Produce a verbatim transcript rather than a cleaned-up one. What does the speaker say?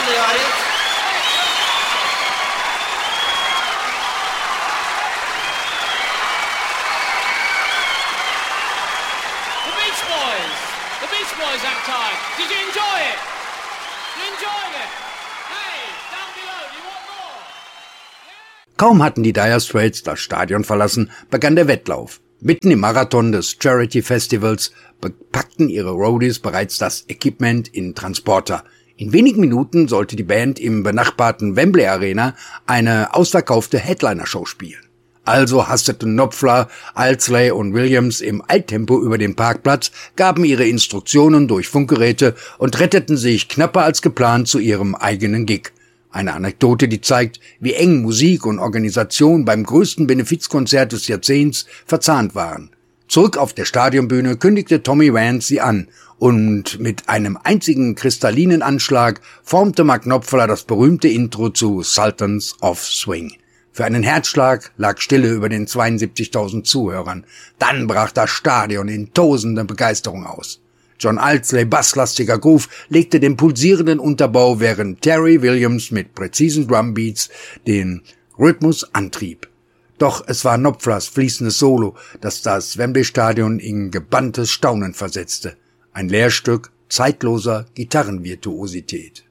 from the audience. The Beach Boys. The Beach Boys that time. Did you enjoy it? You enjoyed it? Hey, down below, do you want more? Yeah? Kaum hatten die Dire Straits das Stadion verlassen, begann der Wettlauf. Mitten im Marathon des Charity Festivals packten ihre Roadies bereits das Equipment in Transporter. In wenigen Minuten sollte die Band im benachbarten Wembley Arena eine ausverkaufte Headliner-Show spielen. Also hasteten Knopfler, Aldsley und Williams im Eiltempo über den Parkplatz, gaben ihre Instruktionen durch Funkgeräte und retteten sich knapper als geplant zu ihrem eigenen Gig. Eine Anekdote, die zeigt, wie eng Musik und Organisation beim größten Benefizkonzert des Jahrzehnts verzahnt waren. Zurück auf der Stadionbühne kündigte Tommy Vance sie an und mit einem einzigen kristallinen Anschlag formte Mark Knopfler das berühmte Intro zu Sultans of Swing. Für einen Herzschlag lag Stille über den zweiundsiebzigtausend Zuhörern. Dann brach das Stadion in tosender Begeisterung aus. John Aldsley, basslastiger Groove, legte den pulsierenden Unterbau, während Terry Williams mit präzisen Drumbeats den Rhythmus antrieb. Doch es war Knopflers fließendes Solo, das das Wembley-Stadion in gebanntes Staunen versetzte. Ein Lehrstück zeitloser Gitarrenvirtuosität.